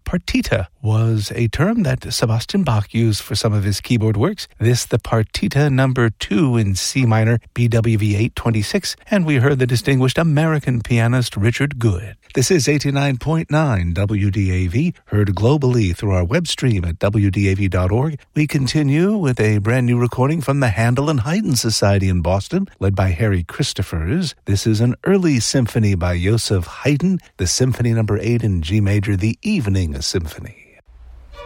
partita was a term that Sebastian Bach used for some of his keyboard works. This, the partita number 2 in C minor, BWV 826, and we heard the distinguished American pianist Richard Good. This is 89.9 WDAV, heard globally through our web stream at WDAV.org. We continue with a brand new recording from the Handel and Haydn Society in Boston, led by Harry Christophers. This is an early symphony by Joseph Haydn, the Symphony No. 8 in G major, the Evening Symphony.